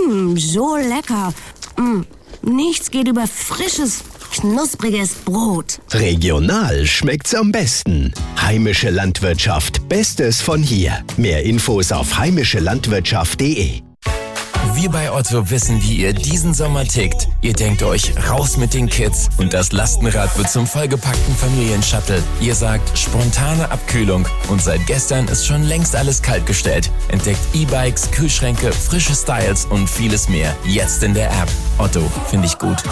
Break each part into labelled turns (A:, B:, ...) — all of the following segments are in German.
A: So lecker. Nichts geht über frisches, knuspriges Brot.
B: Regional schmeckt's am besten. Heimische Landwirtschaft, Bestes von hier. Mehr Infos auf heimischelandwirtschaft.de.
C: Wir bei Otto wissen, wie ihr diesen Sommer tickt. Ihr denkt euch, raus mit den Kids und das Lastenrad wird zum vollgepackten Familienshuttle. Ihr sagt, spontane Abkühlung und seit gestern ist schon längst alles kaltgestellt. Entdeckt E-Bikes, Kühlschränke, frische Styles und vieles mehr. Jetzt in der App. Otto, finde ich gut.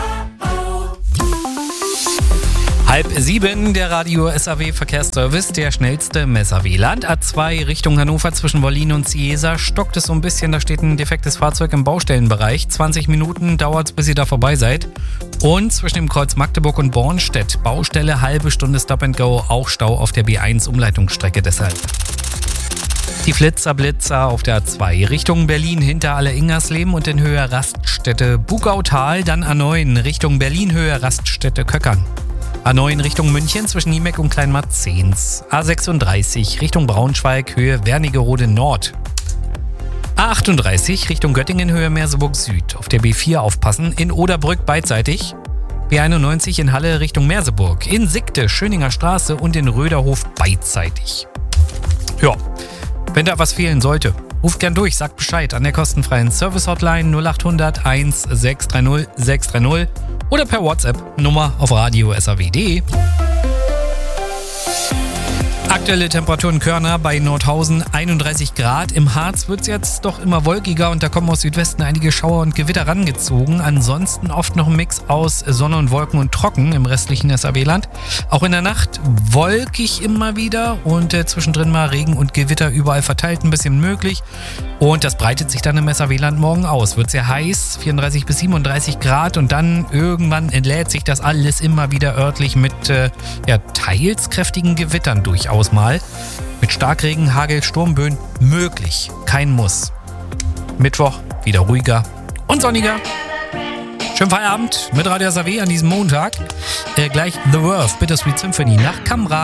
D: 6:30, der Radio SAW Verkehrsservice, der schnellste im SAW-Land. A2 Richtung Hannover zwischen Wollin und Ciesa stockt es so ein bisschen, da steht ein defektes Fahrzeug im Baustellenbereich. 20 Minuten dauert es, bis ihr da vorbei seid. Und zwischen dem Kreuz Magdeburg und Bornstedt, Baustelle, halbe Stunde Stop and Go, auch Stau auf der B1 Umleitungsstrecke deshalb. Die Blitzer auf der A2 Richtung Berlin hinter Alle-Ingersleben und in Höhe Raststätte Bugautal, dann A9 Richtung Berlin Höhe Raststätte Köckern. A9 Richtung München zwischen Niemeck und Kleinmarzens. A36 Richtung Braunschweig Höhe Wernigerode Nord. A38 Richtung Göttingen Höhe Merseburg Süd. Auf der B4 aufpassen, in Oderbrück beidseitig. B91 in Halle Richtung Merseburg. In Sickte Schöninger Straße und in Röderhof beidseitig. Ja, wenn da was fehlen sollte, ruft gern durch, sagt Bescheid an der kostenfreien Service-Hotline 0800 1630 630 oder per WhatsApp-Nummer auf radio.saw.de. Aktuelle Temperaturen Körner bei Nordhausen 31 Grad. Im Harz wird es jetzt doch immer wolkiger und da kommen aus Südwesten einige Schauer und Gewitter rangezogen. Ansonsten oft noch ein Mix aus Sonne und Wolken und trocken im restlichen SAW-Land. Auch in der Nacht wolkig immer wieder und zwischendrin mal Regen und Gewitter überall verteilt ein bisschen möglich. Und das breitet sich dann im SAW-Land morgen aus. Wird sehr heiß, 34 bis 37 Grad und dann irgendwann entlädt sich das alles immer wieder örtlich mit teils kräftigen Gewittern durchaus mal. Mit Starkregen, Hagel, Sturmböen möglich, kein Muss. Mittwoch wieder ruhiger und sonniger. Schönen Feierabend mit Radio SAW an diesem Montag. Gleich The Worth, Bittersweet Symphony nach Kamra.